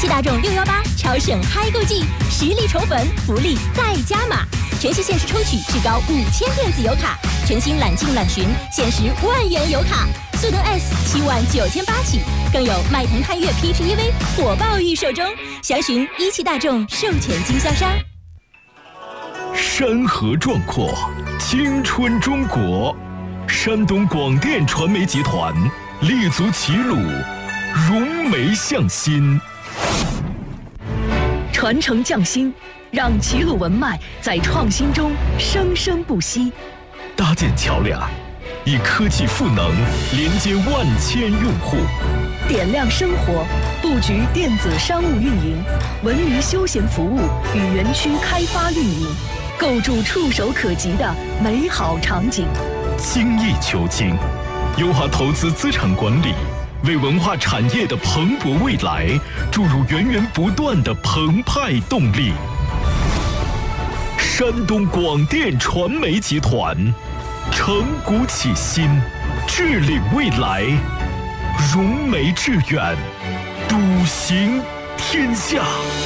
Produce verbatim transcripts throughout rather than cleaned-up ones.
汽大众六一八超省嗨购季，实力宠粉，福利再加码。全系限时抽取至高五千电子油卡，全新揽境揽巡限时万元油卡，速腾 S 七万九千八起，更有迈腾探岳 P H E V 火爆预售中，详询一汽大众授权经销商。 山河壮阔，青春中国，山东广电传媒集团立足齐鲁，融媒向心， 传承匠心，让齐鲁文脉在创新中生生不息。 搭建桥梁，以科技赋能连接万千用户。 点亮生活，布局电子商务运营、文娱休闲服务与园区开发运营，构筑触手可及的美好场景。 精益求精，优化投资资产管理，为文化产业的蓬勃未来注入源源不断的澎湃动力。山东广电传媒集团，承股启新，致领未来，融媒致远，笃行天下。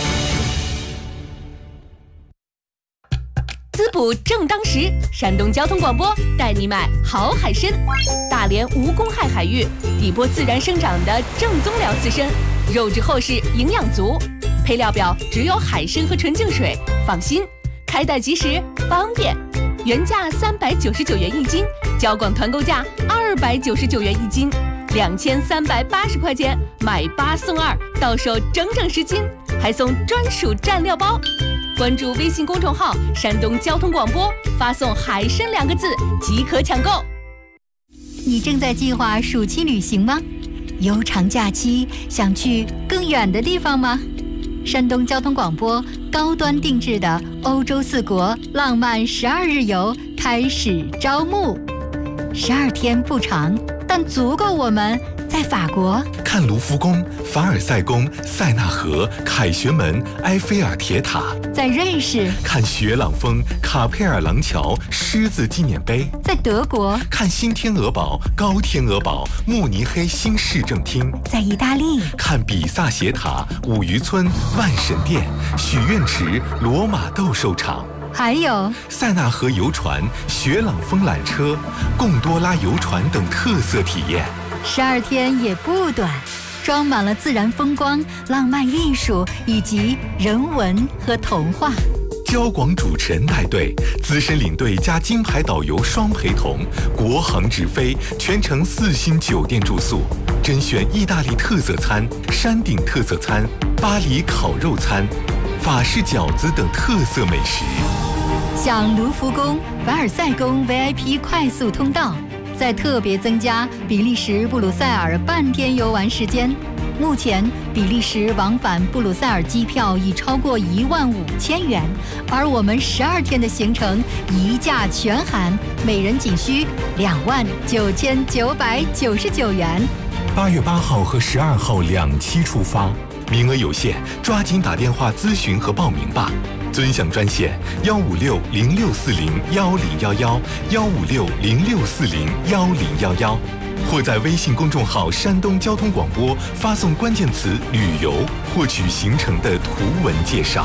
滋补正当时，山东交通广播带你买好海参。大连无公害海域，底波自然生长的正宗辽刺参，肉质厚实，营养足。配料表只有海参和纯净水，放心，开袋即时，方便。原价三百九十九元一斤，交广团购价二百九十九元一斤，两千三百八十块钱买八送二，到手整整十斤，还送专属蘸料包。关注微信公众号“山东交通广播”，发送“海参”两个字即可抢购。 你正在计划暑期旅行吗？悠长假期想去更远的地方吗？山东交通广播高端定制的欧洲四国浪漫十二日游开始招募，十二天不长，但足够我们在法国看卢浮宫、凡尔赛宫、塞纳河、凯旋门、埃菲尔铁塔； 在瑞士看雪朗峰、卡佩尔廊桥、狮子纪念碑； 在德国看新天鹅堡、高天鹅堡、慕尼黑新市政厅； 在意大利看比萨斜塔、五渔村、万神殿、许愿池、罗马斗兽场。 还有塞纳河游船、雪朗峰缆车、贡多拉游船等特色体验。 十二天也不短，装满了自然风光、浪漫艺术以及人文和童话。 交广主持人带队，资深领队加金牌导游双陪同，国航直飞，全程四星酒店住宿，甄选意大利特色餐、山顶特色餐、巴黎烤肉餐、法式饺子等特色美食。 享卢浮宫、凡尔赛宫 V I P 快速通道，再特别增加比利时布鲁塞尔半天游玩时间。目前比利时往返布鲁塞尔机票已超过一万五千元，而我们十二天的行程一价全含，每人仅需两万九千九百九十九元。 八月八号和十二号两期出发，名额有限，抓紧打电话咨询和报名吧。尊享专线幺五六零六四零幺零幺幺幺五六零六四零幺零幺幺，或在微信公众号山东交通广播发送关键词旅游，获取行程的图文介绍。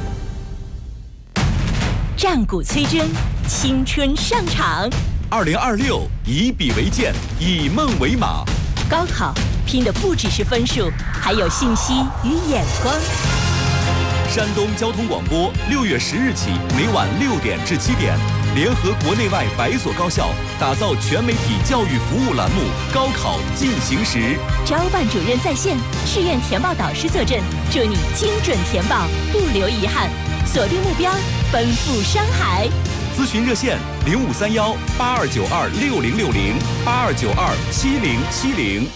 战鼓催征，青春上场。 二零二六以笔为剑，以梦为马。 高考拼的不只是分数，还有信息与眼光。 山东交通广播六月十日起，每晚六点至七点，联合国内外百所高校，打造全媒体教育服务栏目《高考进行时》。 招办主任在线，志愿填报导师坐镇，祝你精准填报，不留遗憾。锁定目标，奔赴山海。 咨询热线零五三幺八二九二六零六零八二九二七零七零。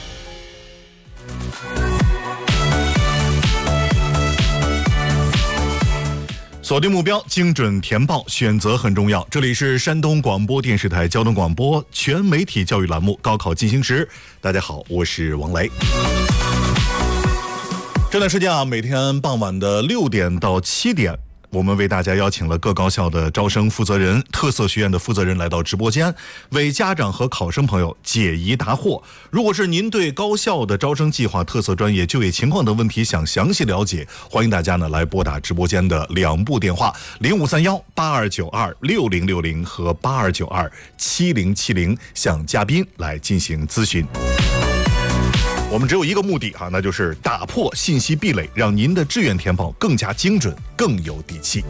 锁定目标，精准填报，选择很重要。这里是山东广播电视台交通广播全媒体教育栏目《高考进行时》。大家好，我是王雷。这段时间啊，每天傍晚的六点到七点， 我们为大家邀请了各高校的招生负责人、特色学院的负责人来到直播间，为家长和考生朋友解疑答惑。如果是您对高校的招生计划、特色专业、就业情况等问题想详细了解，欢迎大家呢来拨打直播间的两部电话：零五三幺八二九二六零六零和八二九二七零七零，向嘉宾来进行咨询。我们只有一个目的啊，那就是打破信息壁垒，让您的志愿填报更加精准、更有底气。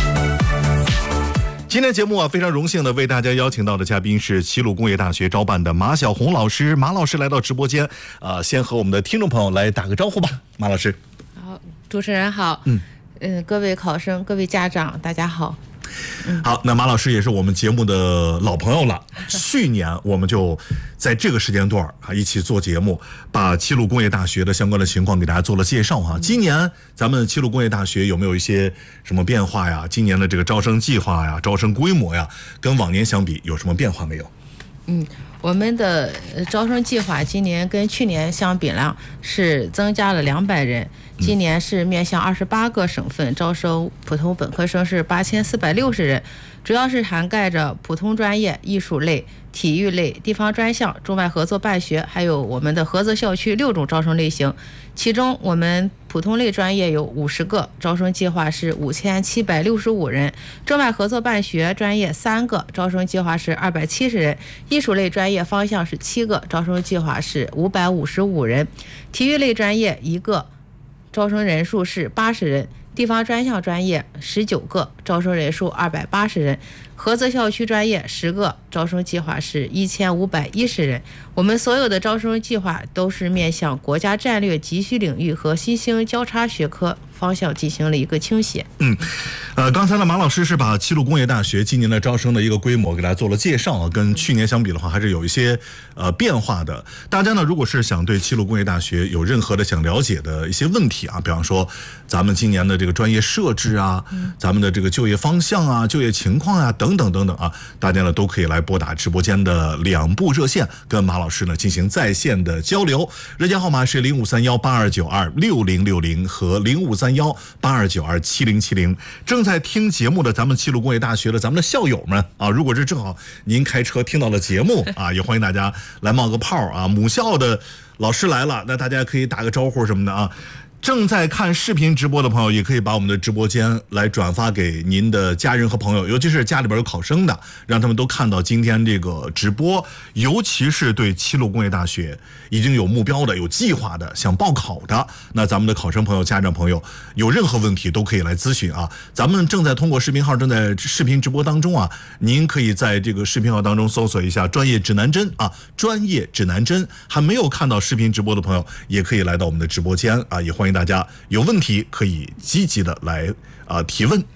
今天节目啊，非常荣幸的为大家邀请到的嘉宾是齐鲁工业大学招办的马晓红老师。马老师来到直播间，呃，先和我们的听众朋友来打个招呼吧。马老师， 好，主持人好，嗯，嗯、呃，各位考生、各位家长，大家好。 好，那马老师也是我们节目的老朋友了。去年我们就在这个时间段啊一起做节目，把齐鲁工业大学的相关的情况给大家做了介绍哈。今年咱们齐鲁工业大学有没有一些什么变化呀？今年的这个招生计划呀、招生规模呀，跟往年相比有什么变化没有？ 嗯，我们的招生计划今年跟去年相比呢，是增加了两百人。今年是面向二十八个省份招收普通本科生是八千四百六十人，主要是涵盖着普通专业、艺术类、体育类、地方专项、中外合作办学，还有我们的合作校区六种招生类型。其中我们普通类专业有五十个，招生计划是五千七百六十五人；中外合作办学专业三个，招生计划是二百七十人；艺术类专业方向是七个，招生计划是五百五十五人；体育类专业一个，招生人数是八十人；地方专项专业十九个，招生人数二百八十人；合作校区专业十个，招生计划是一千五百一十人。我们所有的招生计划都是面向国家战略急需领域和新兴交叉学科方向进行了一个倾斜。 嗯，呃，刚才呢，马老师是把齐鲁工业大学今年的招生的一个规模给大家做了介绍啊，跟去年相比的话，还是有一些呃变化的。大家呢，如果是想对齐鲁工业大学有任何的想了解的一些问题啊，比方说咱们今年的这个专业设置啊，嗯、咱们的这个就业方向啊、就业情况啊等等等等啊，大家呢都可以来拨打直播间的两部热线，跟马老师呢进行在线的交流。热线号码是零五三幺八二九二六零六零和零五三幺八二九二七零七零。正在听节目的咱们齐鲁工业大学的咱们的校友们啊，如果是正好您开车听到了节目啊，也欢迎大家来冒个泡啊。母校的老师来了，那大家可以打个招呼什么的啊。正在看视频直播的朋友，也可以把我们的直播间来转发给您的家人和朋友，尤其是家里边有考生的，让他们都看到今天这个直播。尤其是对齐鲁工业大学已经有目标的、有计划的、想报考的，那咱们的考生朋友、家长朋友有任何问题都可以来咨询啊。咱们正在通过视频号正在视频直播当中啊，您可以在这个视频号当中搜索一下专业指南针啊，专业指南针。还没有看到视频直播的朋友，也可以来到我们的直播间啊，也欢迎大家有问题可以积极的来啊、呃、提问。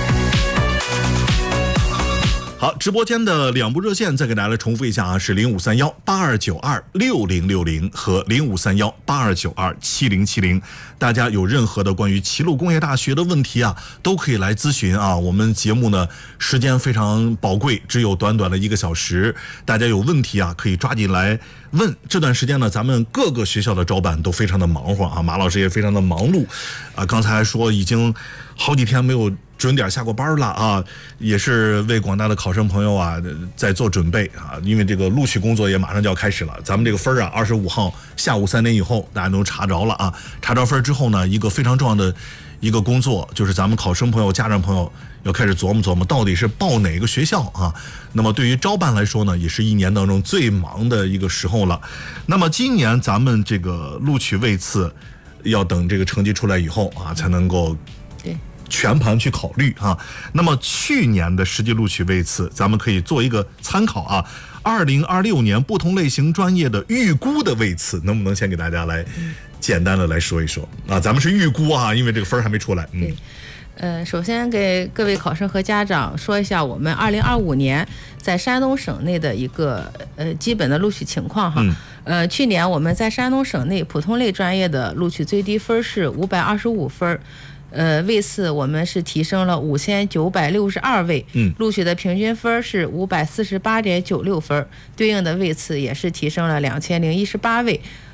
好，直播间的两部热线再给大家来重复一下啊，是零五三幺八二九二六零六零和零五三幺八二九二七零七零。大家有任何的关于齐鲁工业大学的问题啊，都可以来咨询啊。我们节目呢时间非常宝贵，只有短短的一个小时，大家有问题啊可以抓紧来问。这段时间呢，咱们各个学校的招办都非常的忙活啊，马老师也非常的忙碌啊。刚才说已经好几天没有准点下过班了啊，也是为广大的考生朋友啊在做准备啊，因为这个录取工作也马上就要开始了。咱们这个分啊，二十五号下午三点以后大家都查着了啊，查着分之后呢，一个非常重要的一个工作就是咱们考生朋友、家长朋友要开始琢磨琢磨，到底是报哪个学校啊？那么对于招办来说呢，也是一年当中最忙的一个时候了。那么今年咱们这个录取位次要等这个成绩出来以后啊，才能够对全盘去考虑啊。那么去年的实际录取位次，咱们可以做一个参考啊。二零二六年不同类型专业的预估的位次，能不能先给大家来简单的来说一说啊？咱们是预估啊，因为这个分还没出来。嗯。 呃，首先给各位考生和家长说一下我们二零二五年在山东省内的一个呃基本的录取情况哈。嗯、呃，去年我们在山东省内普通类专业的录取最低分是五百二十五分。呃，位次我们是提升了五千九百六十二位，嗯，录取的平均分是五百四十八点九六分，对应的位次也是提升了两千零一十八位。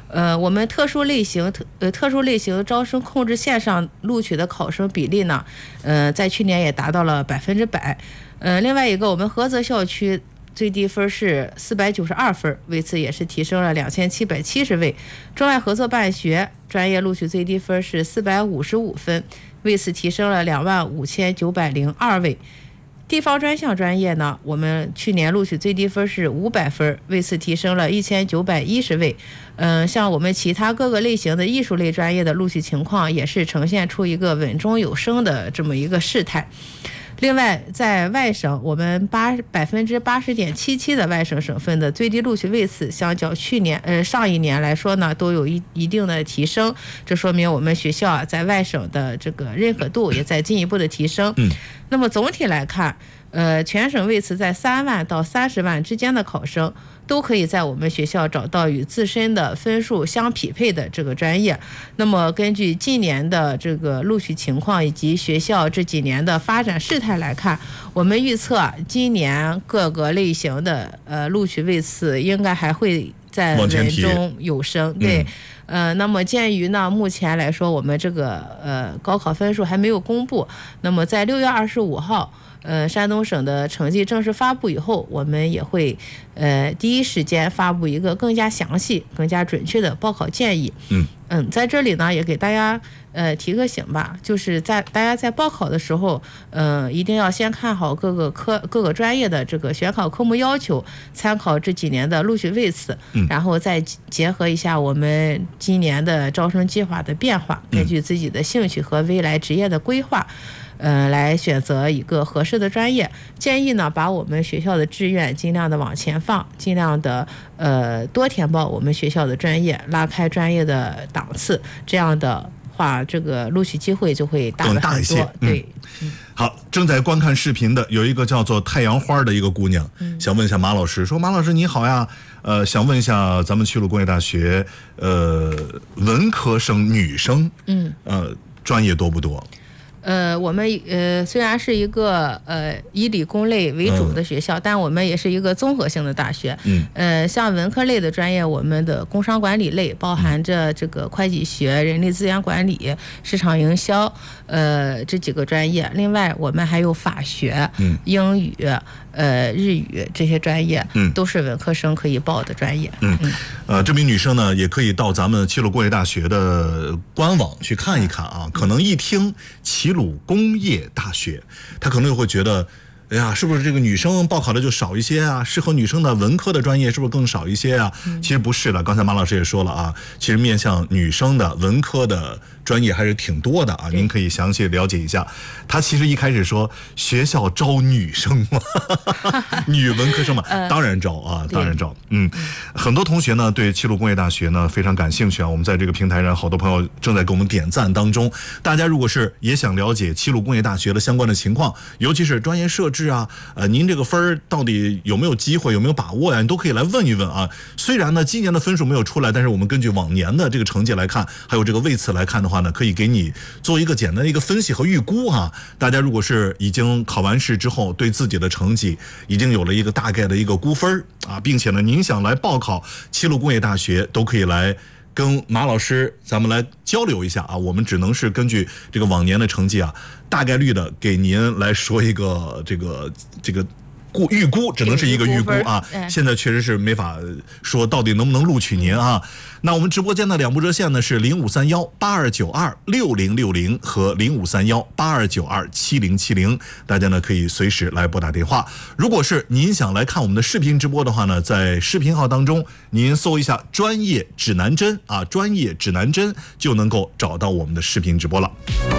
呃，我们特殊类型特呃特殊类型招生控制线上录取的考生比例呢，呃，在去年也达到了百分之百。呃，另外一个，我们菏泽校区最低分是四百九十二分，为此也是提升了两千七百七十位。中外合作办学专业录取最低分是四百五十五分，为此提升了两万五千九百零二位。地方专项专业呢，我们去年录取最低分是五百分，为此提升了一千九百一十位。嗯、呃，像我们其他各个类型的艺术类专业的录取情况，也是呈现出一个稳中有升的这么一个事态。另外，在外省，我们八百分之八十点七七的外省省份的最低录取位次，相较去年呃上一年来说呢，都有一一定的提升。这说明我们学校啊，在外省的这个认可度也在进一步的提升。嗯，那么总体来看，呃，全省位次在三万到三十万之间的考生，都可以在我们学校找到与自身的分数相匹配的这个专业。那么根据近年的这个录取情况以及学校这几年的发展事态来看，我们预测今年各个类型的呃录取位次应该还会在稳中有升。对。呃，那么鉴于呢，目前来说我们这个呃高考分数还没有公布，那么在六月二十五号，呃，山东省的成绩正式发布以后，我们也会呃第一时间发布一个更加详细、更加准确的报考建议。嗯嗯，在这里呢，也给大家呃提个醒吧，就是在大家在报考的时候，呃，一定要先看好各个科各个专业的这个选考科目要求，参考这几年的录取位次，嗯、然后再结合一下我们今年的招生计划的变化，根据自己的兴趣和未来职业的规划，呃，来选择一个合适的专业。建议呢，把我们学校的志愿尽量的往前放，尽量的呃多填报我们学校的专业，拉开专业的档次，这样的话，这个录取机会就会大更大一些。 对。 嗯，好，正在观看视频的有一个叫做太阳花的一个姑娘，嗯、想问一下马老师，说马老师你好呀，呃，想问一下咱们齐鲁工业大学，呃，文科生女生，嗯，呃，专业多不多？ 呃，我们呃虽然是一个呃以理工类为主的学校，嗯、但我们也是一个综合性的大学。嗯，呃，像文科类的专业，我们的工商管理类包含着这个会计学、人力资源管理、市场营销，呃这几个专业。另外，我们还有法学、嗯、英语、呃日语这些专业，嗯，都是文科生可以报的专业。 嗯，嗯呃，这名女生呢，也可以到咱们齐鲁工业大学的官网去看一看啊。嗯、可能一听齐齐鲁工业大学，他可能会觉得，哎呀，是不是这个女生报考的就少一些啊？适合女生的文科的专业是不是更少一些啊？嗯、其实不是的，刚才马老师也说了啊，其实面向女生的文科的专业还是挺多的啊，您可以详细了解一下。他其实一开始说学校招女生嘛，女文科生嘛，呃、当然招啊，当然招。嗯，很多同学呢对齐鲁工业大学呢非常感兴趣啊，我们在这个平台上好多朋友正在给我们点赞当中。大家如果是也想了解齐鲁工业大学的相关的情况，尤其是专业设置啊，呃，您这个分儿到底有没有机会，有没有把握呀？你都可以来问一问啊。虽然呢今年的分数没有出来，但是我们根据往年的这个成绩来看，还有这个位次来看的话呢，可以给你做一个简单的一个分析和预估啊。大家如果是已经考完试之后，对自己的成绩已经有了一个大概的一个估分啊，并且呢您想来报考齐鲁工业大学，都可以来跟马老师咱们来交流一下啊。我们只能是根据这个往年的成绩啊，大概率的给您来说一个这个这个估预估，只能是一个预估啊。现在确实是没法说到底能不能录取您啊。那我们直播间的两部热线呢是零五三幺八二九二六零六零和零五三幺八二九二七零七零，大家呢可以随时来拨打电话。如果是您想来看我们的视频直播的话呢，在视频号当中您搜一下专业指南针啊，专业指南针就能够找到我们的视频直播了。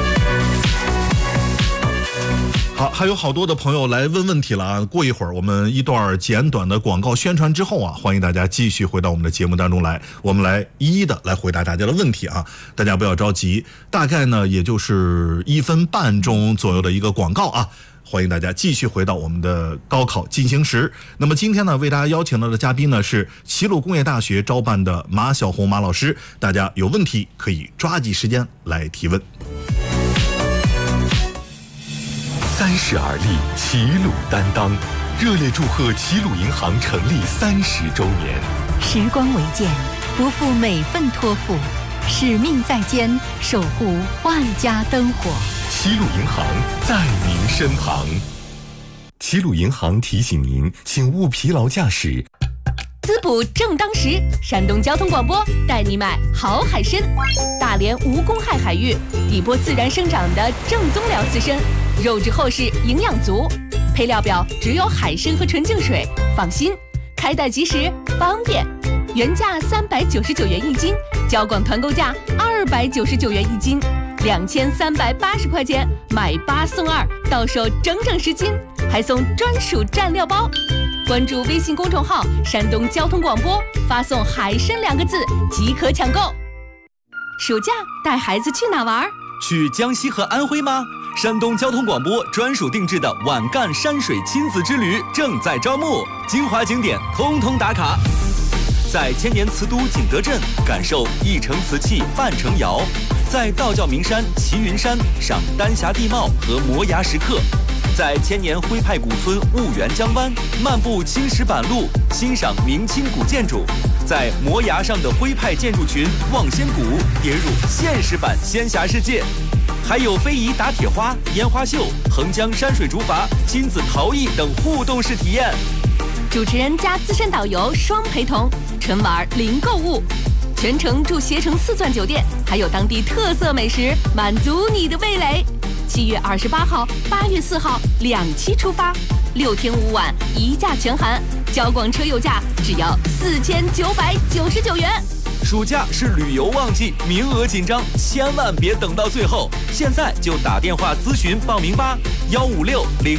好，还有好多的朋友来问问题了啊！过一会儿我们一段简短的广告宣传之后啊，欢迎大家继续回到我们的节目当中来，我们来一一的来回答大家的问题啊！大家不要着急，大概呢也就是一分半钟左右的一个广告啊。欢迎大家继续回到我们的高考进行时。那么今天呢，为大家邀请到的嘉宾呢是齐鲁工业大学招办的马小红马老师，大家有问题可以抓紧时间来提问。 三十而立，齐鲁担当，热烈祝贺齐鲁银行成立三十周年。 时光为鉴， 不负每份托付，使命在肩，守护万家灯火。 齐鲁银行在您身旁。齐鲁银行提醒您，请勿疲劳驾驶。 滋补正当时，山东交通广播带你买好海参，大连无公害海域，底波自然生长的正宗辽刺参，肉质厚实，营养足，配料表只有海参和纯净水，放心，开袋即食，方便。原价三百九十九元一斤，交广团购价二百九十九元一斤，两千三百八十块钱买八送二，到手整整十斤，还送专属蘸料包。关注微信公众号山东交通广播，发送海参两个字即可抢购。暑假带孩子去哪玩？ 去江西和安徽吗？山东交通广播专属定制的皖赣山水亲子之旅正在招募，精华景点通通打卡。在千年瓷都景德镇感受一城瓷器半城窑，在道教名山齐云山赏丹霞地貌和摩崖石刻，在千年徽派古村婺源江湾漫步青石板路，欣赏明清古建筑，在摩崖上的徽派建筑群望仙谷跌入现实版仙侠世界，还有非遗打铁花、烟花秀、横江山水竹筏、亲子陶艺等互动式体验。 主持人加资深导游双陪同，纯玩零购物，全程住携程四钻酒店，还有当地特色美食，满足你的味蕾。七月二十八号、八月四号两期出发，六天五晚一价全含，交广车友价只要四千九百九十九元。 暑假是旅游旺季，名额紧张，千万别等到最后，现在就打电话咨询报名吧，幺五六零